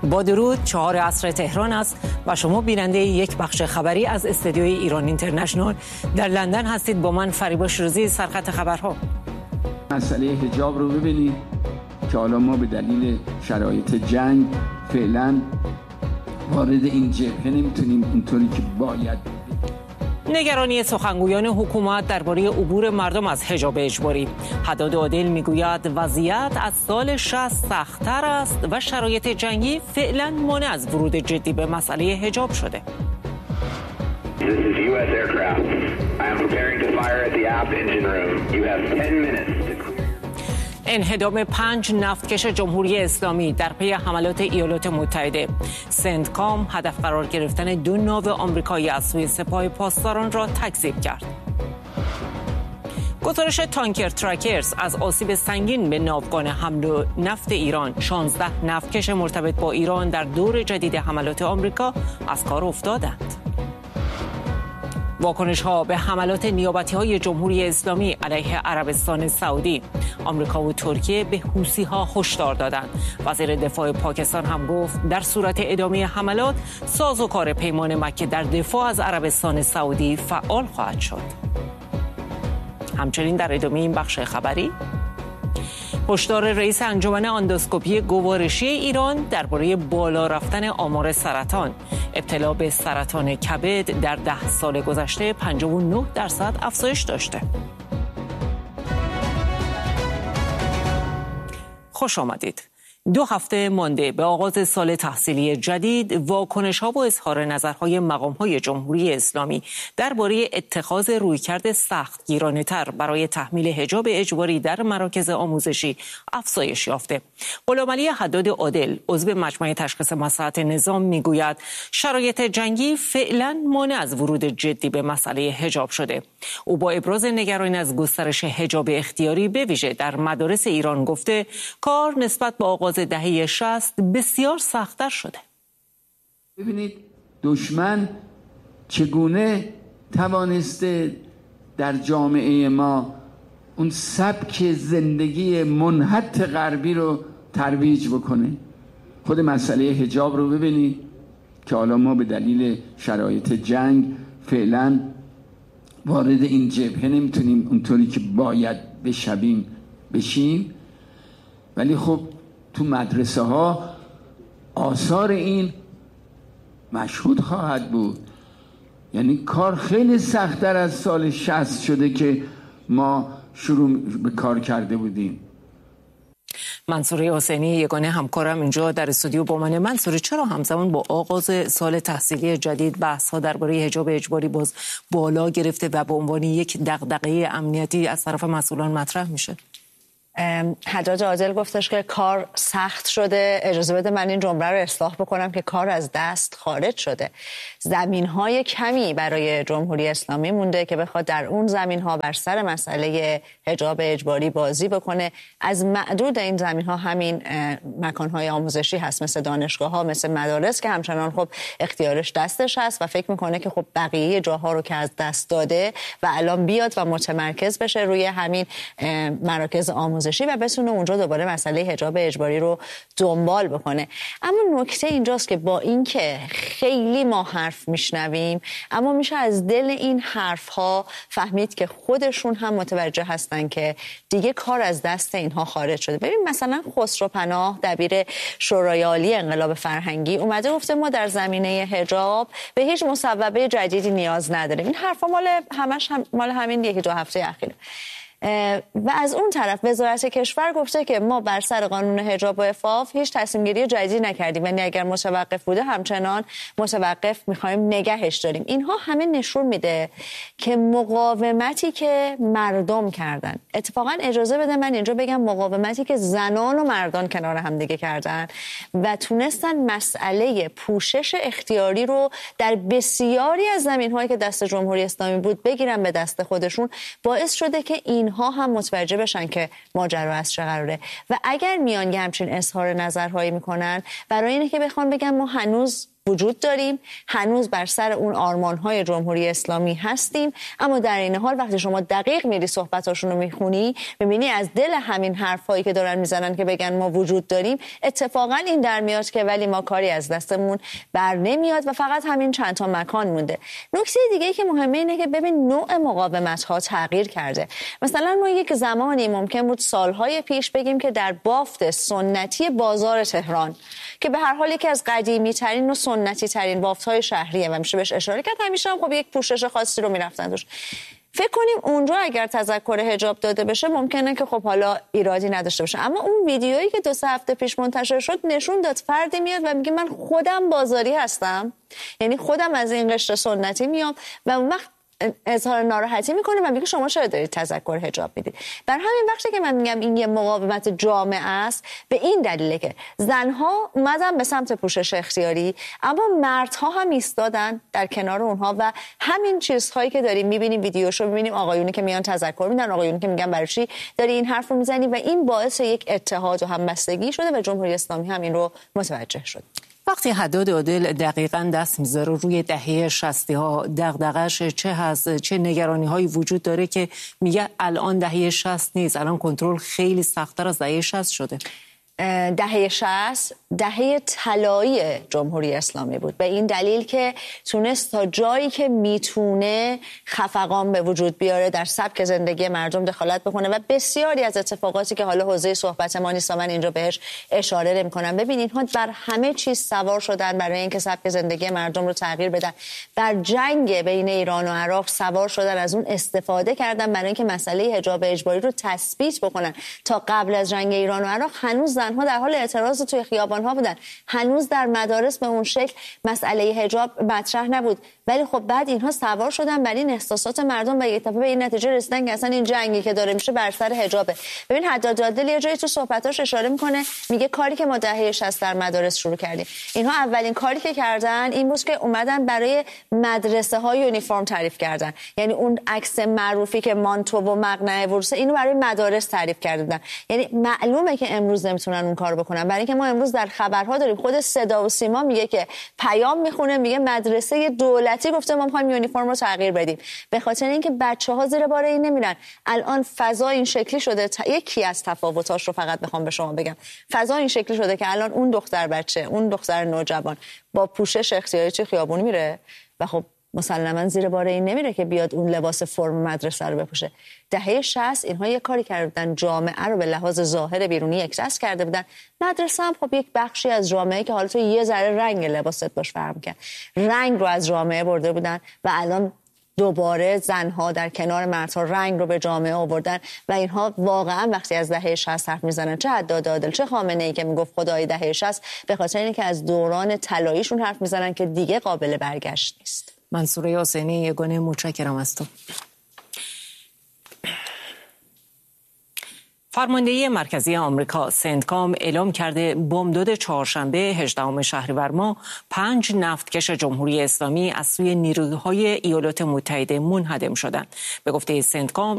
با درود، 4 عصر تهران است و شما بیننده یک بخش خبری از استودیوی ایران اینترنشنال در لندن هستید. با من فریبا شیروزی. سرخط خبرها: مسئله حجاب رو ببینید که حالا ما به دلیل شرایط جنگ فعلا وارد این جبهه نمیتونیم اونطوری که باید. نگرانی سخنگویان حکومت درباره عبور مردم از حجاب اجباری. حداد عادل میگوید وضعیت از سال 60 سخت‌تر است و شرایط جنگی فعلا مانع از ورود جدی به مسئله حجاب شده. انهدام 5 نفتکش جمهوری اسلامی در پی حملات ایالات متحده. سندکام هدف قرار گرفتن 2 ناو آمریکایی از سوی سپاه پاسداران را تکذیب کرد. گزارش تانکر تراکرز از آسیب سنگین به ناوگان حمل و نفت ایران. 16 نفتکش مرتبط با ایران در دور جدید حملات آمریکا از کار افتادند. واکنش‌ها به حملات نیابتی‌های جمهوری اسلامی علیه عربستان سعودی. آمریکا و ترکیه به حوثی‌ها هشدار دادند. وزیر دفاع پاکستان هم گفت در صورت ادامه حملات سازوکار پیمان مکه در دفاع از عربستان سعودی فعال خواهد شد. همچنین در ادامه این بخش خبری، هشدار رئیس انجمن اندوسکوپی گوارشی ایران درباره بالا رفتن آمار سرطان. ابتلا به سرطان کبد در 10 سال گذشته 59% افزایش داشته. خوش آمدید. 2 هفته مانده به آغاز سال تحصیلی جدید، واکنش‌ها و اظهار نظرهای مقام‌های جمهوری اسلامی درباره اتخاذ رویکرد سختگیرانه‌تر برای تحمیل حجاب اجباری در مراکز آموزشی افزایش یافته. غلامعلی حداد عادل، عضو مجمع تشخیص مصلحت نظام، میگوید شرایط جنگی فعلا مانع از ورود جدی به مسئله حجاب شده. او با ابراز نگرانی از گسترش حجاب اختیاری به ویژه در مدارس ایران گفته کار نسبت به آغاز دهه 60 بسیار سخت‌تر شده. ببینید دشمن چگونه توانسته در جامعه ما اون سبک زندگی منحط غربی رو ترویج بکنه. خود مسئله حجاب رو ببینید که حالا ما به دلیل شرایط جنگ فعلا وارد این جبهه نمیتونیم اونطوری که باید بشیم، ولی خب تو مدرسه ها آثار این مشهود خواهد بود. یعنی کار خیلی سخت‌تر از سال 60 شده که ما شروع به کار کرده بودیم. منصوره حسینی یگانه همکارم اینجا در استودیو با منه. منصوره، چرا همزمان با آغاز سال تحصیلی جدید بحث‌ها درباره حجاب اجباری باز بالا گرفته و به عنوان یک دغدغه امنیتی از طرف مسئولان مطرح میشه؟ حداد عادل گفتش که کار سخت شده. اجازه بده من این جمله رو اصلاح بکنم که کار از دست خارج شده. زمین‌های کمی برای جمهوری اسلامی مونده که بخواد در اون زمین‌ها بر سر مسئله حجاب اجباری بازی بکنه. از معدود این زمین‌ها همین مکان‌های آموزشی هست، مثل دانشگاه‌ها، مثل مدارس که همچنان خب اختیارش دستش هست و فکر می‌کنه که خب بقیه جاها رو که از دست داده و الان بیاد و متمرکز بشه روی همین مراکز آموزشی و بتونه اونجا دوباره مسئله حجاب اجباری رو دنبال بکنه. اما نکته اینجاست که با اینکه خیلی ما حرف میشنویم، اما میشه از دل این حرف‌ها فهمید که خودشون هم متوجه هستن که دیگه کار از دست اینها خارج شده. ببین مثلا خسرو پناه، دبیر شورای عالی انقلاب فرهنگی، اومده گفته ما در زمینه حجاب به هیچ مصوبه جدیدی نیاز نداریم. این حرفا مال همین 1-2 هفته اخیره. و از اون طرف وزارت کشور گفته که ما بر سر قانون حجاب و عفاف هیچ تصمیم گیری جدی نکردیم، یعنی اگر متوقف بوده همچنان متوقف میخوایم نگهش داریم. اینها همه نشون میده که مقاومتی که مردم کردن، اتفاقا اجازه بده من اینجا بگم مقاومتی که زنان و مردان کنار هم دیگه کردن و تونستن مسئله پوشش اختیاری رو در بسیاری از زمین‌هایی که دست جمهوری اسلامی بود بگیرن به دست خودشون، باعث شده که اینها هم متوجه بشن که ماجرا از چه قراره. و اگر میان همچین اظهار نظرهایی میکنن برای اینه که بخوان بگن ما هنوز وجود داریم، هنوز بر سر اون آرمان‌های جمهوری اسلامی هستیم، اما در این حال وقتی شما دقیق میری صحبتاشون رو میخونی میبینی از دل همین حرفایی که دارن میزنن که بگن ما وجود داریم اتفاقا این در میاد که ولی ما کاری از دستمون بر نمیاد و فقط همین چند تا مکان مونده. نکته دیگه ای که مهمه اینه که ببین نوع مقاومت‌ها تغییر کرده. مثلا ما یک زمانی ممکن بود سالهای پیش بگیم که در بافت سنتی بازار تهران که به هر حال یکی از قدیمی ترین و سنتی ترین بافت‌های شهریه و میشه بهش اشاره کرد، همیشه هم خب یک پوشش خاصی رو میرفتن توش. فکر کنیم اونجا اگر تذکر حجاب داده بشه ممکنه که خب حالا ایرادی نداشته باشه، اما اون ویدیویی که 2-3 هفته پیش منتشر شد نشون داد فردی میاد و میگه من خودم بازاری هستم، یعنی خودم از این قشر سنتی میام و اون وقت اظهار ناراحتی میکنه و میگه شما چرا دارید تذکر حجاب میدید. در همین بخشی که من میگم این یه مقاومت جامعه است به این دلیله که زنها اومدن به سمت پوشش اختیاری اما مردها هم ایستادن در کنار اونها و همین چیزهایی که داریم میبینیم ویدیوشو میبینیم، آقایونی که میان تذکر میدن، آقایونی که میگن برای چی داری این حرفو میزنی و این باعث یک اتحاد و همبستگی شده و جمهوری اسلامی هم این رو متوجه شد. وقتی حداد عادل دقیقاً دست میذاره روی دهه 60 ها دغدغش چه هست، چه نگرانی هایی وجود داره که میگه الان دهه 60 نیست، الان کنترل خیلی سخت‌تر از دهه 60 شده. دهه 60 دهه طلایی جمهوری اسلامی بود به این دلیل که تونست تا جایی که میتونه خفقان به وجود بیاره، در سبک زندگی مردم دخالت بکنه و بسیاری از اتفاقاتی که حالا حوزه صحبت ما نیست من اینجا بهش اشاره نمی‌کنم. ببین اینها بر همه چیز سوار شدن برای اینکه سبک زندگی مردم رو تغییر بدن. بر جنگ بین ایران و عراق سوار شدن، از اون استفاده کردن برای اینکه مسئله حجاب اجباری رو تثبیت بکنن. تا قبل از جنگ ایران و عراق هنوز زنها در حال اعتراض توی خیابان‌ها بودن، هنوز در مدارس به اون شکل مسئله حجاب مطرح نبود، ولی خب بعد اینها سوار شدن بر این احساسات مردم و یک دفعه به این نتیجه رسیدن که اصلا این جنگی که داره میشه بر سر حجابه. ببین حداد عادل یه جایی تو صحبتاش اشاره میکنه، میگه کاری که ما دهه 60 در مدارس شروع کردیم، اینها اولین کاری که کردن این بود که اومدن برای مدرسه ها یونیفرم تعریف کردن، یعنی اون عکس معروفی که مانتو و مقنعه ورسه اینو برای مدارس تعریف کردن. یعنی معلومه که امروز نمیتونن اون کارو بکنن، برای اینکه ما امروز در خبرها داریم خود صدا و سیما میگه که پیام میخونه، میگه مدرسه دولتی گفته ما میخوایم یونیفرم رو تغییر بدیم، به خاطر اینکه بچه‌ها زیر بار این نمیرن. الان فضا این شکلی شده، یکی از تفاوتاش رو فقط بخوام به شما بگم، فضا این شکلی شده که الان اون دختر بچه، اون دختر نوجوان با پوشش اختیاری چه خیابون میره و خب مسلماً زیر بار این نمیره که بیاد اون لباس فرم مدرسه رو بپوشه. دهه 60 اینها یه کاری کردن، جامعه رو به لحاظ ظاهر بیرونی یکجاست کرده بودن. مدرسه هم خب یک بخشی از جامعه که حالا تو یه ذره رنگ لباست باش فرق می‌کنه، رنگ رو از جامعه برده بودن و الان دوباره زنها در کنار مردها رنگ رو به جامعه آوردن و اینها واقعا وقتی از دهه 60 حرف میزنن، چه حداد عادل چه خامنه‌ای که میگفت خدای دهه 60، به خاطر اینکه از دوران طلاییشون حرف میزنن که دیگه قابل برگشت نیست. منصوره حسینی یگانه، متشکرم از تو. فرماندهی مرکزی آمریکا سنتکام اعلام کرده بمبداد چهارشنبه 18 شهریور ماه 5 نفتکش جمهوری اسلامی از سوی نیروهای ایالات متحده منهدم شدند. به گفته سنتکام